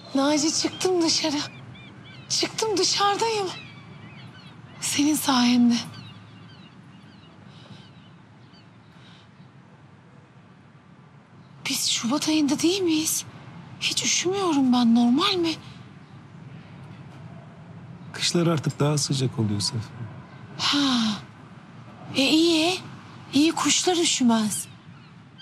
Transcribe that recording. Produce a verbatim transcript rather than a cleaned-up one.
Naci çıktım dışarı. Çıktım dışarıdayım. Senin sayende. Biz Şubat ayında değil miyiz? Hiç üşümüyorum ben, normal mi? Kışlar artık daha sıcak oluyor Safiye. Ha. E iyi. İyi, kuşlar üşümez.